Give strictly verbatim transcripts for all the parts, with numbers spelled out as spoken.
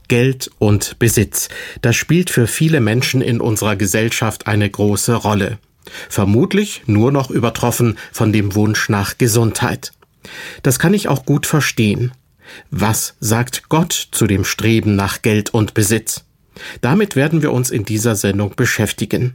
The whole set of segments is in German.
Geld und Besitz. Das spielt für viele Menschen in unserer Gesellschaft eine große Rolle. Vermutlich nur noch übertroffen von dem Wunsch nach Gesundheit. Das kann ich auch gut verstehen. Was sagt Gott zu dem Streben nach Geld und Besitz? Damit werden wir uns in dieser Sendung beschäftigen.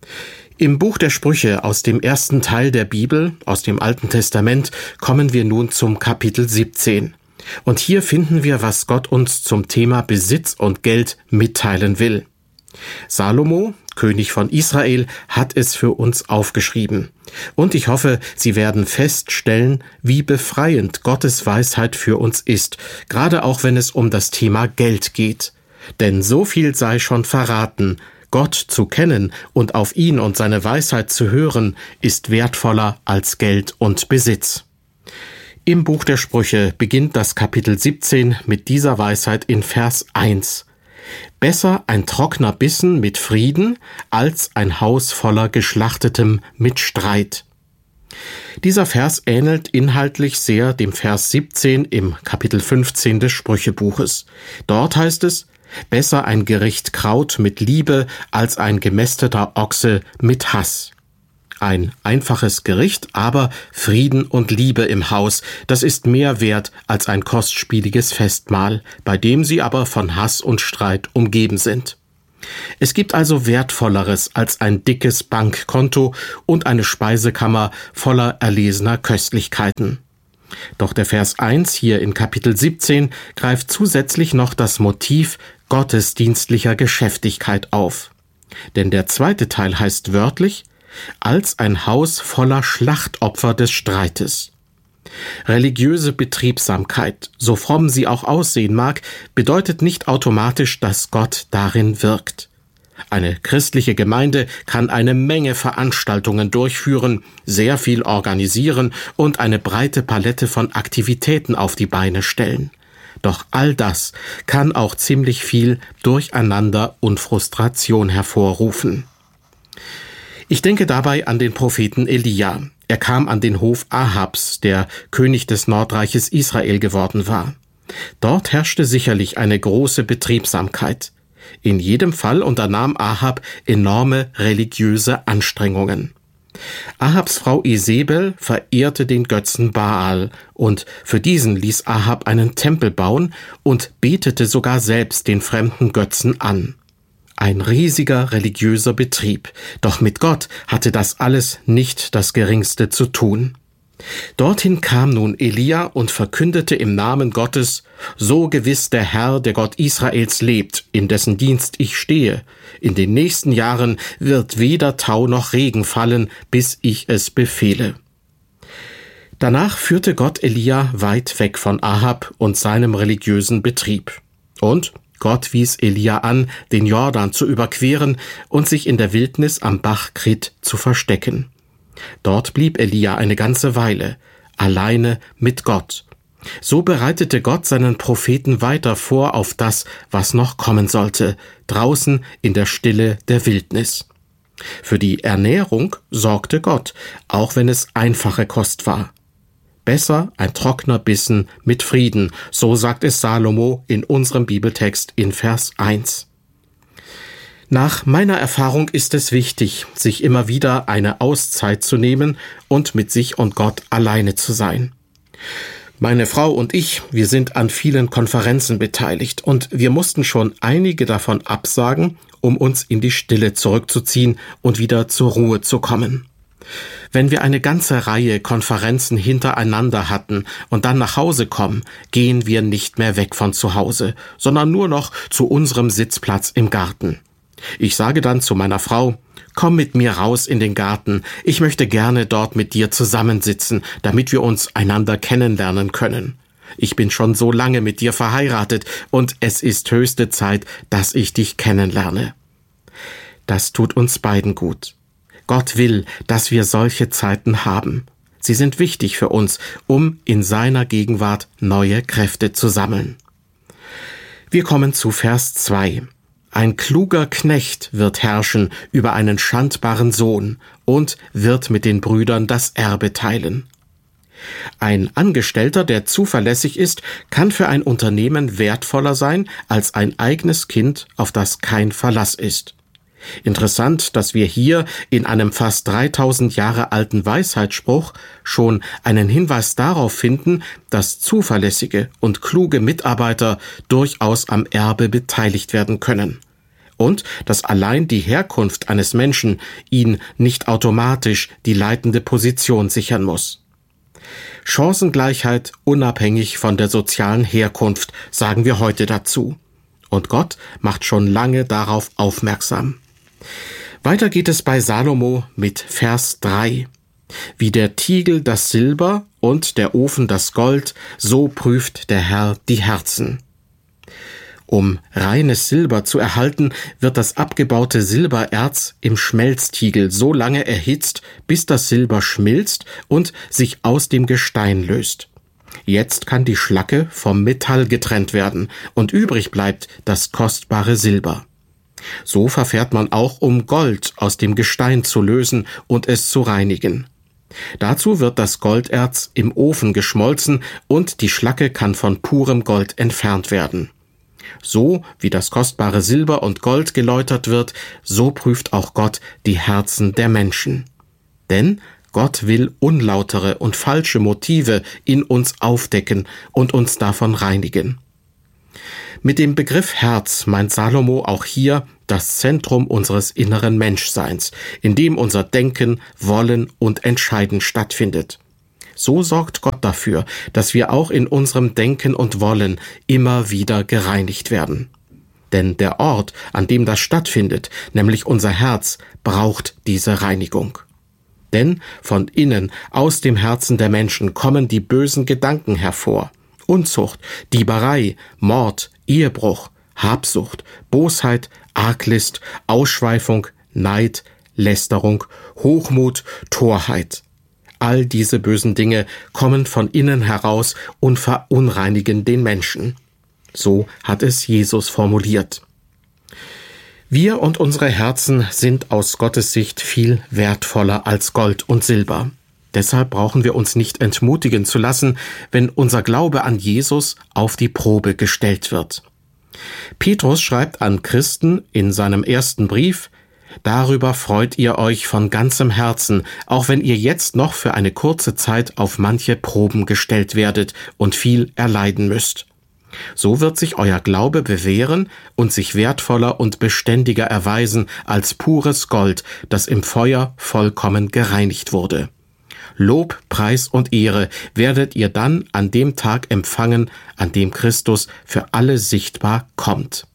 Im Buch der Sprüche aus dem ersten Teil der Bibel, aus dem Alten Testament, kommen wir nun zum Kapitel siebzehn. Und hier finden wir, was Gott uns zum Thema Besitz und Geld mitteilen will. Salomo, König von Israel, hat es für uns aufgeschrieben. Und ich hoffe, Sie werden feststellen, wie befreiend Gottes Weisheit für uns ist, gerade auch wenn es um das Thema Geld geht. Denn so viel sei schon verraten: Gott zu kennen und auf ihn und seine Weisheit zu hören, ist wertvoller als Geld und Besitz. Im Buch der Sprüche beginnt das Kapitel siebzehn mit dieser Weisheit in Vers eins. Besser ein trockener Bissen mit Frieden, als ein Haus voller Geschlachtetem mit Streit. Dieser Vers ähnelt inhaltlich sehr dem Vers siebzehn im Kapitel fünfzehn des Sprüchebuches. Dort heißt es: Besser ein Gericht Kraut mit Liebe, als ein gemästeter Ochse mit Hass. Ein einfaches Gericht, aber Frieden und Liebe im Haus, das ist mehr wert als ein kostspieliges Festmahl, bei dem sie aber von Hass und Streit umgeben sind. Es gibt also Wertvolleres als ein dickes Bankkonto und eine Speisekammer voller erlesener Köstlichkeiten. Doch der Vers eins hier in Kapitel siebzehn greift zusätzlich noch das Motiv gottesdienstlicher Geschäftigkeit auf. Denn der zweite Teil heißt wörtlich: als ein Haus voller Schlachtopfer des Streites. Religiöse Betriebsamkeit, so fromm sie auch aussehen mag, bedeutet nicht automatisch, dass Gott darin wirkt. Eine christliche Gemeinde kann eine Menge Veranstaltungen durchführen, sehr viel organisieren und eine breite Palette von Aktivitäten auf die Beine stellen. Doch all das kann auch ziemlich viel Durcheinander und Frustration hervorrufen. Ich denke dabei an den Propheten Elia. Er kam an den Hof Ahabs, der König des Nordreiches Israel geworden war. Dort herrschte sicherlich eine große Betriebsamkeit. In jedem Fall unternahm Ahab enorme religiöse Anstrengungen. Ahabs Frau Isebel verehrte den Götzen Baal, und für diesen ließ Ahab einen Tempel bauen und betete sogar selbst den fremden Götzen an. Ein riesiger religiöser Betrieb, doch mit Gott hatte das alles nicht das Geringste zu tun. Dorthin kam nun Elia und verkündete im Namen Gottes: So gewiss der Herr, der Gott Israels lebt, in dessen Dienst ich stehe. In den nächsten Jahren wird weder Tau noch Regen fallen, bis ich es befehle. Danach führte Gott Elia weit weg von Ahab und seinem religiösen Betrieb. Und Gott wies Elia an, den Jordan zu überqueren und sich in der Wildnis am Bach Krit zu verstecken. Dort blieb Elia eine ganze Weile, alleine mit Gott. So bereitete Gott seinen Propheten weiter vor auf das, was noch kommen sollte, draußen in der Stille der Wildnis. Für die Ernährung sorgte Gott, auch wenn es einfache Kost war. Besser ein trockener Bissen mit Frieden, so sagt es Salomo in unserem Bibeltext in Vers eins. Nach meiner Erfahrung ist es wichtig, sich immer wieder eine Auszeit zu nehmen und mit sich und Gott alleine zu sein. Meine Frau und ich, wir sind an vielen Konferenzen beteiligt und wir mussten schon einige davon absagen, um uns in die Stille zurückzuziehen und wieder zur Ruhe zu kommen. Wenn wir eine ganze Reihe Konferenzen hintereinander hatten und dann nach Hause kommen, gehen wir nicht mehr weg von zu Hause, sondern nur noch zu unserem Sitzplatz im Garten. Ich sage dann zu meiner Frau: Komm mit mir raus in den Garten, ich möchte gerne dort mit dir zusammensitzen, damit wir uns einander kennenlernen können. Ich bin schon so lange mit dir verheiratet und es ist höchste Zeit, dass ich dich kennenlerne. Das tut uns beiden gut. Gott will, dass wir solche Zeiten haben. Sie sind wichtig für uns, um in seiner Gegenwart neue Kräfte zu sammeln. Wir kommen zu Vers zwei. Ein kluger Knecht wird herrschen über einen schandbaren Sohn und wird mit den Brüdern das Erbe teilen. Ein Angestellter, der zuverlässig ist, kann für ein Unternehmen wertvoller sein als ein eigenes Kind, auf das kein Verlass ist. Interessant, dass wir hier in einem fast dreitausend Jahre alten Weisheitsspruch schon einen Hinweis darauf finden, dass zuverlässige und kluge Mitarbeiter durchaus am Erbe beteiligt werden können. Und dass allein die Herkunft eines Menschen ihn nicht automatisch die leitende Position sichern muss. Chancengleichheit unabhängig von der sozialen Herkunft, sagen wir heute dazu. Und Gott macht schon lange darauf aufmerksam. Weiter geht es bei Salomo mit Vers drei. Wie der Tiegel das Silber und der Ofen das Gold, so prüft der Herr die Herzen. Um reines Silber zu erhalten, wird das abgebaute Silbererz im Schmelztiegel so lange erhitzt, bis das Silber schmilzt und sich aus dem Gestein löst. Jetzt kann die Schlacke vom Metall getrennt werden und übrig bleibt das kostbare Silber. So verfährt man auch, um Gold aus dem Gestein zu lösen und es zu reinigen. Dazu wird das Golderz im Ofen geschmolzen und die Schlacke kann von purem Gold entfernt werden. So wie das kostbare Silber und Gold geläutert wird, so prüft auch Gott die Herzen der Menschen. Denn Gott will unlautere und falsche Motive in uns aufdecken und uns davon reinigen. Mit dem Begriff Herz meint Salomo auch hier das Zentrum unseres inneren Menschseins, in dem unser Denken, Wollen und Entscheiden stattfindet. So sorgt Gott dafür, dass wir auch in unserem Denken und Wollen immer wieder gereinigt werden. Denn der Ort, an dem das stattfindet, nämlich unser Herz, braucht diese Reinigung. Denn von innen, aus dem Herzen der Menschen, kommen die bösen Gedanken hervor. Unzucht, Dieberei, Mord, Ehebruch, Habsucht, Bosheit, Arglist, Ausschweifung, Neid, Lästerung, Hochmut, Torheit. All diese bösen Dinge kommen von innen heraus und verunreinigen den Menschen. So hat es Jesus formuliert. Wir und unsere Herzen sind aus Gottes Sicht viel wertvoller als Gold und Silber. Deshalb brauchen wir uns nicht entmutigen zu lassen, wenn unser Glaube an Jesus auf die Probe gestellt wird. Petrus schreibt an Christen in seinem ersten Brief: Darüber freut ihr euch von ganzem Herzen, auch wenn ihr jetzt noch für eine kurze Zeit auf manche Proben gestellt werdet und viel erleiden müsst. So wird sich euer Glaube bewähren und sich wertvoller und beständiger erweisen als pures Gold, das im Feuer vollkommen gereinigt wurde. Lob, Preis und Ehre werdet ihr dann an dem Tag empfangen, an dem Christus für alle sichtbar kommt.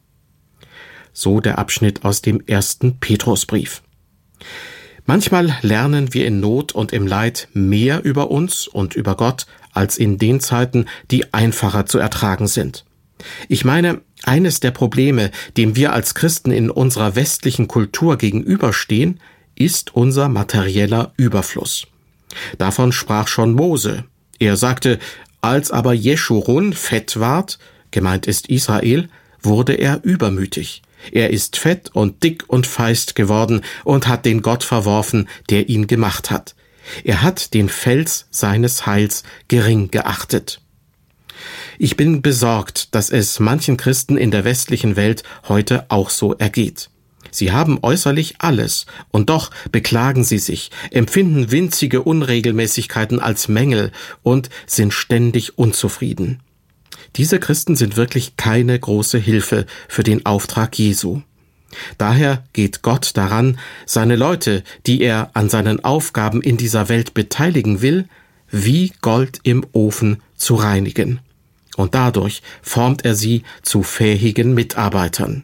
So der Abschnitt aus dem ersten Petrusbrief. Manchmal lernen wir in Not und im Leid mehr über uns und über Gott als in den Zeiten, die einfacher zu ertragen sind. Ich meine, eines der Probleme, dem wir als Christen in unserer westlichen Kultur gegenüberstehen, ist unser materieller Überfluss. Davon sprach schon Mose. Er sagte, als aber Jeschurun fett ward, gemeint ist Israel, wurde er übermütig. Er ist fett und dick und feist geworden und hat den Gott verworfen, der ihn gemacht hat. Er hat den Fels seines Heils gering geachtet. Ich bin besorgt, dass es manchen Christen in der westlichen Welt heute auch so ergeht. Sie haben äußerlich alles, und doch beklagen sie sich, empfinden winzige Unregelmäßigkeiten als Mängel und sind ständig unzufrieden. Diese Christen sind wirklich keine große Hilfe für den Auftrag Jesu. Daher geht Gott daran, seine Leute, die er an seinen Aufgaben in dieser Welt beteiligen will, wie Gold im Ofen zu reinigen. Und dadurch formt er sie zu fähigen Mitarbeitern.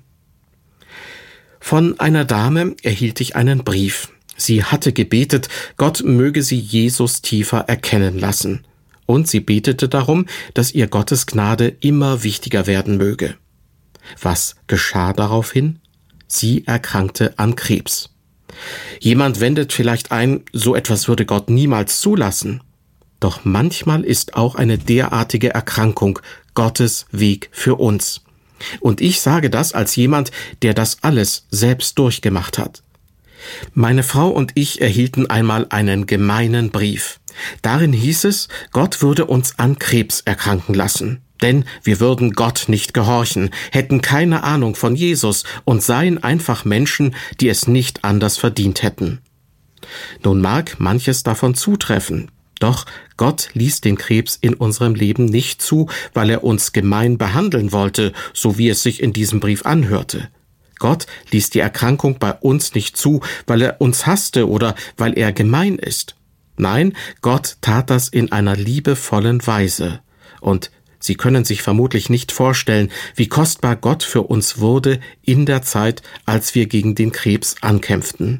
Von einer Dame erhielt ich einen Brief. Sie hatte gebetet, Gott möge sie Jesus tiefer erkennen lassen. Und sie betete darum, dass ihr Gottes Gnade immer wichtiger werden möge. Was geschah daraufhin? Sie erkrankte an Krebs. Jemand wendet vielleicht ein, so etwas würde Gott niemals zulassen. Doch manchmal ist auch eine derartige Erkrankung Gottes Weg für uns. Und ich sage das als jemand, der das alles selbst durchgemacht hat. Meine Frau und ich erhielten einmal einen gemeinen Brief. Darin hieß es, Gott würde uns an Krebs erkranken lassen. Denn wir würden Gott nicht gehorchen, hätten keine Ahnung von Jesus und seien einfach Menschen, die es nicht anders verdient hätten. Nun mag manches davon zutreffen, doch Gott ließ den Krebs in unserem Leben nicht zu, weil er uns gemein behandeln wollte, so wie es sich in diesem Brief anhörte. Gott ließ die Erkrankung bei uns nicht zu, weil er uns hasste oder weil er gemein ist. Nein, Gott tat das in einer liebevollen Weise. Und Sie können sich vermutlich nicht vorstellen, wie kostbar Gott für uns wurde in der Zeit, als wir gegen den Krebs ankämpften.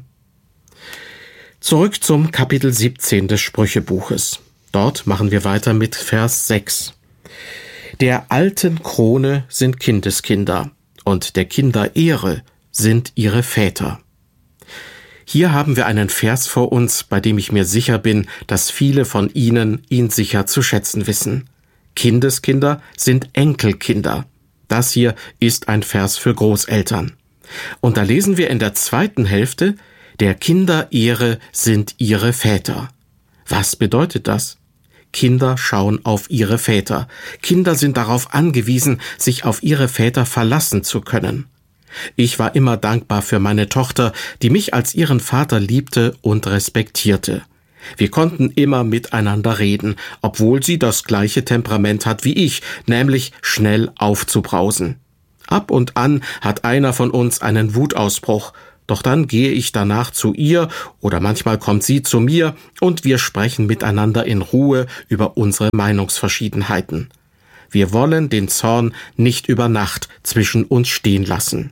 Zurück zum Kapitel siebzehn des Sprüchebuches. Dort machen wir weiter mit Vers sechs. Der alten Krone sind Kindeskinder, und der Kinder Ehre sind ihre Väter. Hier haben wir einen Vers vor uns, bei dem ich mir sicher bin, dass viele von Ihnen ihn sicher zu schätzen wissen. Kindeskinder sind Enkelkinder. Das hier ist ein Vers für Großeltern. Und da lesen wir in der zweiten Hälfte, der Kinder Ehre sind ihre Väter. Was bedeutet das? Kinder schauen auf ihre Väter. Kinder sind darauf angewiesen, sich auf ihre Väter verlassen zu können. Ich war immer dankbar für meine Tochter, die mich als ihren Vater liebte und respektierte. Wir konnten immer miteinander reden, obwohl sie das gleiche Temperament hat wie ich, nämlich schnell aufzubrausen. Ab und an hat einer von uns einen Wutausbruch, doch dann gehe ich danach zu ihr oder manchmal kommt sie zu mir und wir sprechen miteinander in Ruhe über unsere Meinungsverschiedenheiten. Wir wollen den Zorn nicht über Nacht zwischen uns stehen lassen.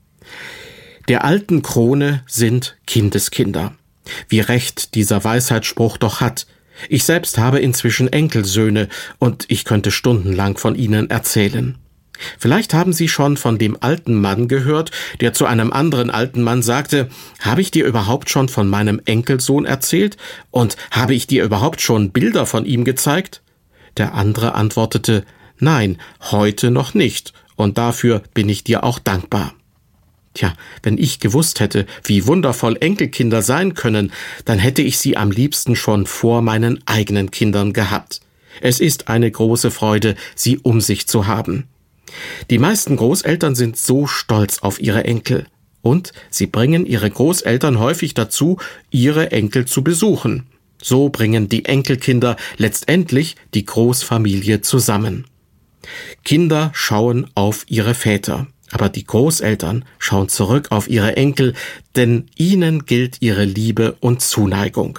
Der alten Krone sind Kindeskinder. Wie recht dieser Weisheitsspruch doch hat. Ich selbst habe inzwischen Enkelsöhne und ich könnte stundenlang von ihnen erzählen. Vielleicht haben Sie schon von dem alten Mann gehört, der zu einem anderen alten Mann sagte, habe ich dir überhaupt schon von meinem Enkelsohn erzählt und habe ich dir überhaupt schon Bilder von ihm gezeigt? Der andere antwortete, nein, heute noch nicht und dafür bin ich dir auch dankbar. Tja, wenn ich gewusst hätte, wie wundervoll Enkelkinder sein können, dann hätte ich sie am liebsten schon vor meinen eigenen Kindern gehabt. Es ist eine große Freude, sie um sich zu haben. Die meisten Großeltern sind so stolz auf ihre Enkel. Und sie bringen ihre Großeltern häufig dazu, ihre Enkel zu besuchen. So bringen die Enkelkinder letztendlich die Großfamilie zusammen. Kinder schauen auf ihre Väter. Aber die Großeltern schauen zurück auf ihre Enkel, denn ihnen gilt ihre Liebe und Zuneigung.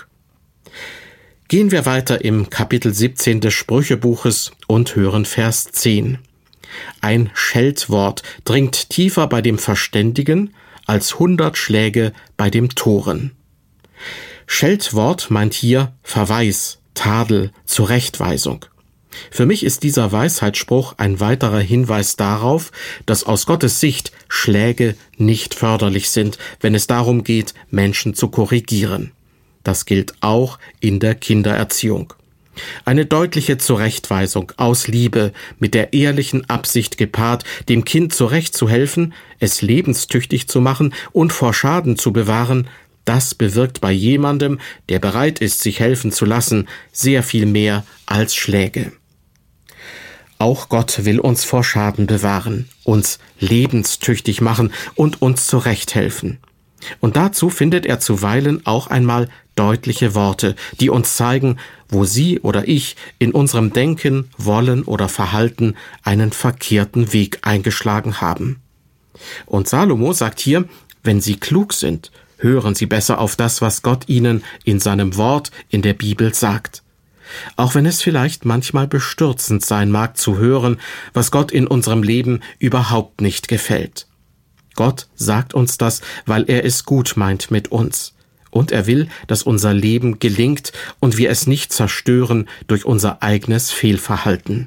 Gehen wir weiter im Kapitel siebzehn des Sprüchebuches und hören Vers zehn. Ein Scheltwort dringt tiefer bei dem Verständigen als hundert Schläge bei dem Toren. Scheltwort meint hier Verweis, Tadel, Zurechtweisung. Für mich ist dieser Weisheitsspruch ein weiterer Hinweis darauf, dass aus Gottes Sicht Schläge nicht förderlich sind, wenn es darum geht, Menschen zu korrigieren. Das gilt auch in der Kindererziehung. Eine deutliche Zurechtweisung aus Liebe, mit der ehrlichen Absicht gepaart, dem Kind zurechtzuhelfen, es lebenstüchtig zu machen und vor Schaden zu bewahren, das bewirkt bei jemandem, der bereit ist, sich helfen zu lassen, sehr viel mehr als Schläge. Auch Gott will uns vor Schaden bewahren, uns lebenstüchtig machen und uns zurechthelfen. Und dazu findet er zuweilen auch einmal deutliche Worte, die uns zeigen, wo Sie oder ich in unserem Denken, Wollen oder Verhalten einen verkehrten Weg eingeschlagen haben. Und Salomo sagt hier, wenn Sie klug sind, hören Sie besser auf das, was Gott Ihnen in seinem Wort in der Bibel sagt. Auch wenn es vielleicht manchmal bestürzend sein mag zu hören, was Gott in unserem Leben überhaupt nicht gefällt. Gott sagt uns das, weil er es gut meint mit uns. Und er will, dass unser Leben gelingt und wir es nicht zerstören durch unser eigenes Fehlverhalten.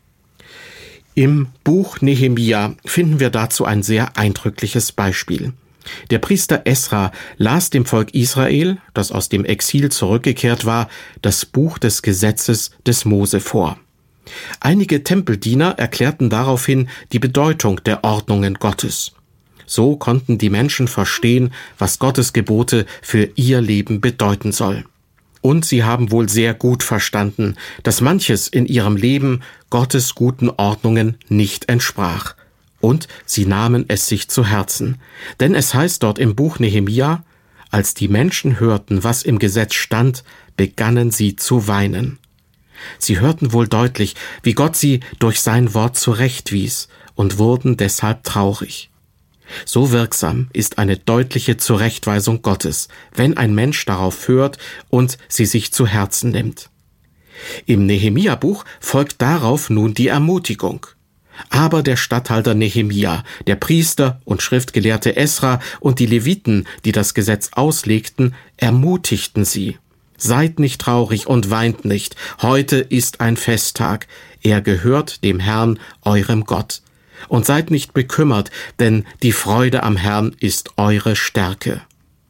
Im Buch Nehemia finden wir dazu ein sehr eindrückliches Beispiel. Der Priester Esra las dem Volk Israel, das aus dem Exil zurückgekehrt war, das Buch des Gesetzes des Mose vor. Einige Tempeldiener erklärten daraufhin die Bedeutung der Ordnungen Gottes. So konnten die Menschen verstehen, was Gottes Gebote für ihr Leben bedeuten soll. Und sie haben wohl sehr gut verstanden, dass manches in ihrem Leben Gottes guten Ordnungen nicht entsprach. Und sie nahmen es sich zu Herzen. Denn es heißt dort im Buch Nehemia, als die Menschen hörten, was im Gesetz stand, begannen sie zu weinen. Sie hörten wohl deutlich, wie Gott sie durch sein Wort zurechtwies und wurden deshalb traurig. So wirksam ist eine deutliche Zurechtweisung Gottes, wenn ein Mensch darauf hört und sie sich zu Herzen nimmt. Im Nehemia-Buch folgt darauf nun die Ermutigung. Aber der Statthalter Nehemia, der Priester und Schriftgelehrte Esra und die Leviten, die das Gesetz auslegten, ermutigten sie. Seid nicht traurig und weint nicht. Heute ist ein Festtag. Er gehört dem Herrn, eurem Gott. Und seid nicht bekümmert, denn die Freude am Herrn ist eure Stärke.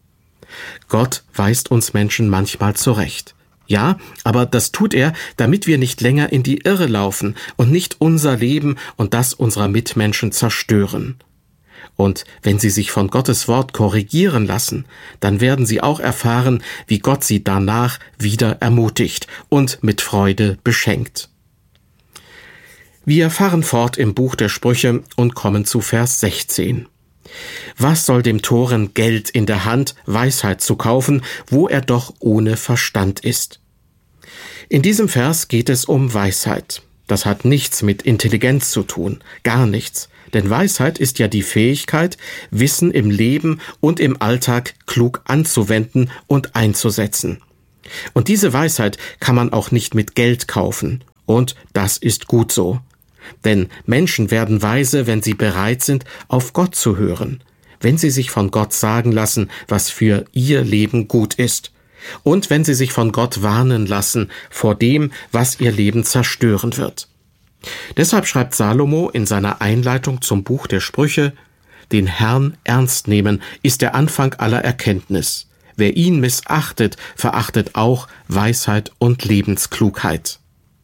Gott weist uns Menschen manchmal zurecht. Ja, aber das tut er, damit wir nicht länger in die Irre laufen und nicht unser Leben und das unserer Mitmenschen zerstören. Und wenn sie sich von Gottes Wort korrigieren lassen, dann werden sie auch erfahren, wie Gott sie danach wieder ermutigt und mit Freude beschenkt. Wir fahren fort im Buch der Sprüche und kommen zu Vers sechzehn. Was soll dem Toren Geld in der Hand, Weisheit zu kaufen, wo er doch ohne Verstand ist? In diesem Vers geht es um Weisheit. Das hat nichts mit Intelligenz zu tun, gar nichts. Denn Weisheit ist ja die Fähigkeit, Wissen im Leben und im Alltag klug anzuwenden und einzusetzen. Und diese Weisheit kann man auch nicht mit Geld kaufen. Und das ist gut so. Denn Menschen werden weise, wenn sie bereit sind, auf Gott zu hören, wenn sie sich von Gott sagen lassen, was für ihr Leben gut ist, und wenn sie sich von Gott warnen lassen vor dem, was ihr Leben zerstören wird. Deshalb schreibt Salomo in seiner Einleitung zum Buch der Sprüche: Den Herrn ernst nehmen ist der Anfang aller Erkenntnis. Wer ihn missachtet, verachtet auch Weisheit und Lebensklugheit.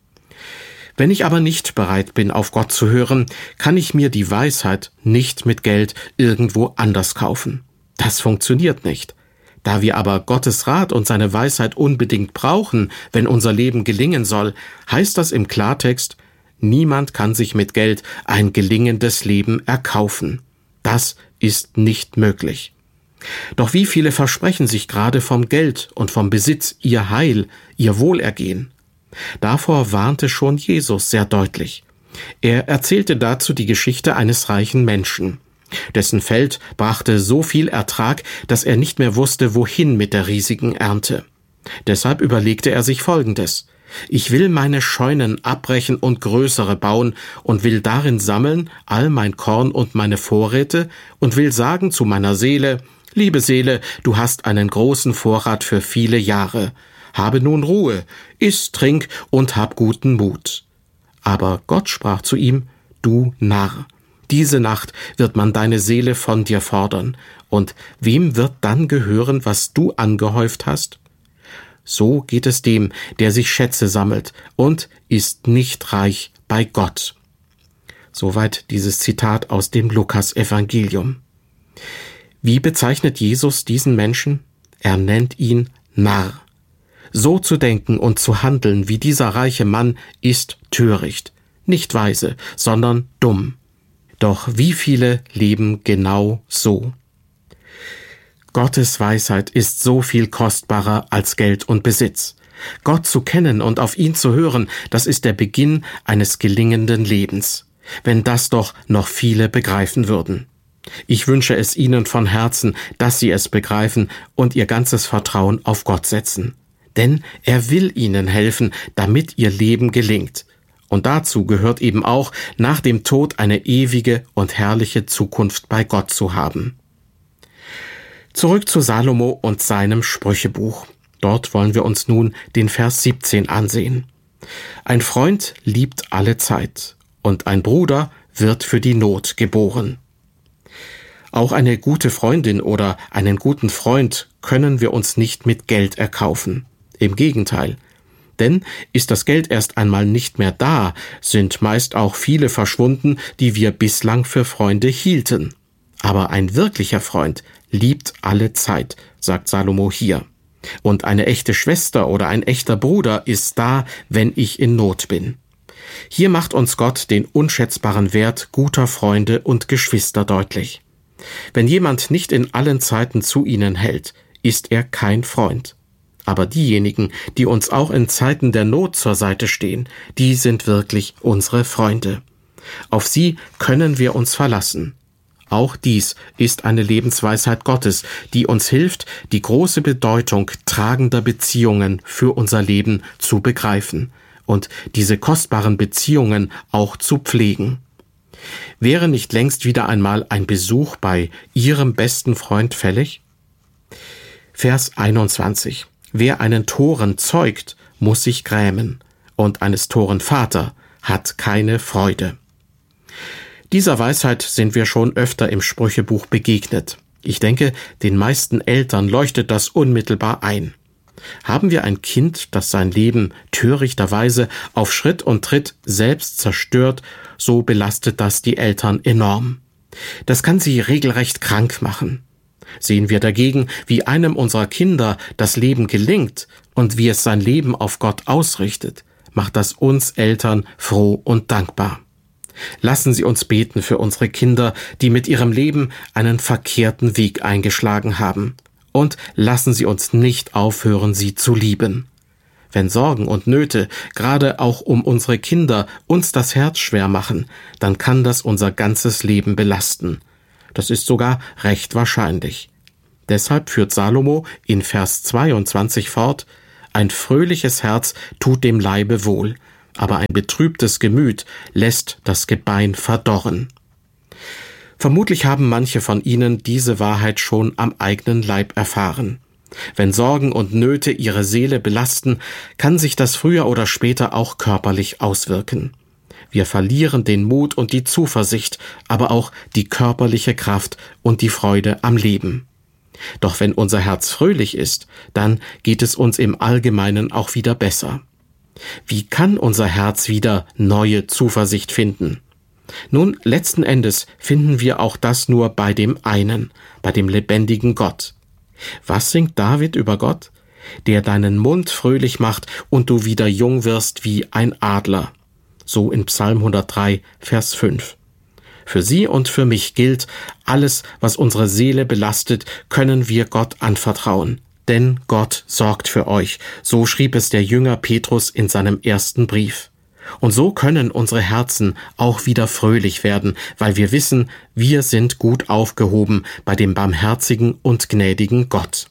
Wenn ich aber nicht bereit bin, auf Gott zu hören, kann ich mir die Weisheit nicht mit Geld irgendwo anders kaufen. Das funktioniert nicht. Da wir aber Gottes Rat und seine Weisheit unbedingt brauchen, wenn unser Leben gelingen soll, heißt das im Klartext: Niemand kann sich mit Geld ein gelingendes Leben erkaufen. Das ist nicht möglich. Doch wie viele versprechen sich gerade vom Geld und vom Besitz ihr Heil, ihr Wohlergehen? Davor warnte schon Jesus sehr deutlich. Er erzählte dazu die Geschichte eines reichen Menschen. Dessen Feld brachte so viel Ertrag, dass er nicht mehr wusste, wohin mit der riesigen Ernte. Deshalb überlegte er sich Folgendes: Ich will meine Scheunen abbrechen und größere bauen und will darin sammeln all mein Korn und meine Vorräte und will sagen zu meiner Seele: Liebe Seele, du hast einen großen Vorrat für viele Jahre. Habe nun Ruhe, iss, trink und hab guten Mut. Aber Gott sprach zu ihm: Du Narr, diese Nacht wird man deine Seele von dir fordern. Und wem wird dann gehören, was du angehäuft hast? So geht es dem, der sich Schätze sammelt und ist nicht reich bei Gott. Soweit dieses Zitat aus dem Lukas-Evangelium. Wie bezeichnet Jesus diesen Menschen? Er nennt ihn Narr. So zu denken und zu handeln wie dieser reiche Mann ist töricht, nicht weise, sondern dumm. Doch wie viele leben genau so? Gottes Weisheit ist so viel kostbarer als Geld und Besitz. Gott zu kennen und auf ihn zu hören, das ist der Beginn eines gelingenden Lebens. Wenn das doch noch viele begreifen würden. Ich wünsche es Ihnen von Herzen, dass Sie es begreifen und Ihr ganzes Vertrauen auf Gott setzen. Denn er will Ihnen helfen, damit Ihr Leben gelingt. Und dazu gehört eben auch, nach dem Tod eine ewige und herrliche Zukunft bei Gott zu haben. Zurück zu Salomo und seinem Sprüchebuch. Dort wollen wir uns nun den Vers siebzehn ansehen. Ein Freund liebt alle Zeit, und ein Bruder wird für die Not geboren. Auch eine gute Freundin oder einen guten Freund können wir uns nicht mit Geld erkaufen. Im Gegenteil. Denn ist das Geld erst einmal nicht mehr da, sind meist auch viele verschwunden, die wir bislang für Freunde hielten. Aber ein wirklicher Freund liebt alle Zeit, sagt Salomo hier. Und eine echte Schwester oder ein echter Bruder ist da, wenn ich in Not bin. Hier macht uns Gott den unschätzbaren Wert guter Freunde und Geschwister deutlich. Wenn jemand nicht in allen Zeiten zu ihnen hält, ist er kein Freund. Aber diejenigen, die uns auch in Zeiten der Not zur Seite stehen, die sind wirklich unsere Freunde. Auf sie können wir uns verlassen. Auch dies ist eine Lebensweisheit Gottes, die uns hilft, die große Bedeutung tragender Beziehungen für unser Leben zu begreifen und diese kostbaren Beziehungen auch zu pflegen. Wäre nicht längst wieder einmal ein Besuch bei Ihrem besten Freund fällig? Vers einundzwanzig. Wer einen Toren zeugt, muss sich grämen, und eines Toren Vater hat keine Freude. Dieser Weisheit sind wir schon öfter im Sprüchebuch begegnet. Ich denke, den meisten Eltern leuchtet das unmittelbar ein. Haben wir ein Kind, das sein Leben törichterweise auf Schritt und Tritt selbst zerstört, so belastet das die Eltern enorm. Das kann sie regelrecht krank machen. Sehen wir dagegen, wie einem unserer Kinder das Leben gelingt und wie es sein Leben auf Gott ausrichtet, macht das uns Eltern froh und dankbar. Lassen Sie uns beten für unsere Kinder, die mit ihrem Leben einen verkehrten Weg eingeschlagen haben. Und lassen Sie uns nicht aufhören, sie zu lieben. Wenn Sorgen und Nöte, gerade auch um unsere Kinder, uns das Herz schwer machen, dann kann das unser ganzes Leben belasten. Das ist sogar recht wahrscheinlich. Deshalb führt Salomo in Vers zweiundzwanzig fort: Ein fröhliches Herz tut dem Leibe wohl, aber ein betrübtes Gemüt lässt das Gebein verdorren. Vermutlich haben manche von Ihnen diese Wahrheit schon am eigenen Leib erfahren. Wenn Sorgen und Nöte Ihre Seele belasten, kann sich das früher oder später auch körperlich auswirken. Wir verlieren den Mut und die Zuversicht, aber auch die körperliche Kraft und die Freude am Leben. Doch wenn unser Herz fröhlich ist, dann geht es uns im Allgemeinen auch wieder besser. Wie kann unser Herz wieder neue Zuversicht finden? Nun, letzten Endes finden wir auch das nur bei dem einen, bei dem lebendigen Gott. Was singt David über Gott? Der deinen Mund fröhlich macht und du wieder jung wirst wie ein Adler. So in Psalm hundertdrei, Vers fünf. Für Sie und für mich gilt, alles, was unsere Seele belastet, können wir Gott anvertrauen. Denn Gott sorgt für euch, so schrieb es der Jünger Petrus in seinem ersten Brief. Und so können unsere Herzen auch wieder fröhlich werden, weil wir wissen, wir sind gut aufgehoben bei dem barmherzigen und gnädigen Gott.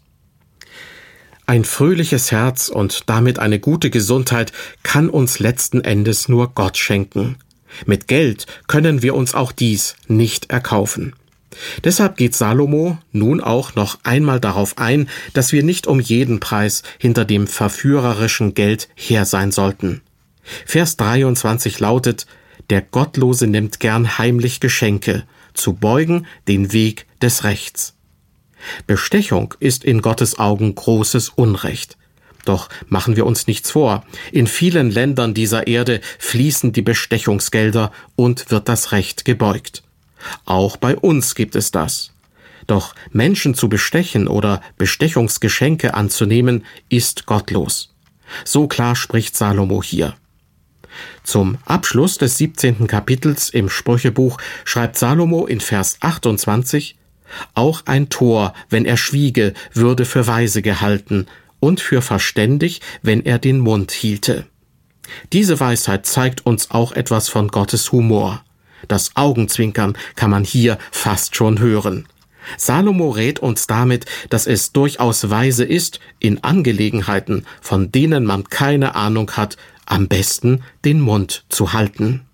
Ein fröhliches Herz und damit eine gute Gesundheit kann uns letzten Endes nur Gott schenken. Mit Geld können wir uns auch dies nicht erkaufen. Deshalb geht Salomo nun auch noch einmal darauf ein, dass wir nicht um jeden Preis hinter dem verführerischen Geld her sein sollten. Vers dreiundzwanzig lautet: Der Gottlose nimmt gern heimlich Geschenke, zu beugen den Weg des Rechts. Bestechung ist in Gottes Augen großes Unrecht. Doch machen wir uns nichts vor, in vielen Ländern dieser Erde fließen die Bestechungsgelder und wird das Recht gebeugt. Auch bei uns gibt es das. Doch Menschen zu bestechen oder Bestechungsgeschenke anzunehmen, ist gottlos. So klar spricht Salomo hier. Zum Abschluss des siebzehnten Kapitels im Sprüchebuch schreibt Salomo in Vers achtundzwanzig: Auch ein Tor, wenn er schwiege, würde für weise gehalten und für verständig, wenn er den Mund hielte. Diese Weisheit zeigt uns auch etwas von Gottes Humor. Das Augenzwinkern kann man hier fast schon hören. Salomo rät uns damit, dass es durchaus weise ist, in Angelegenheiten, von denen man keine Ahnung hat, am besten den Mund zu halten.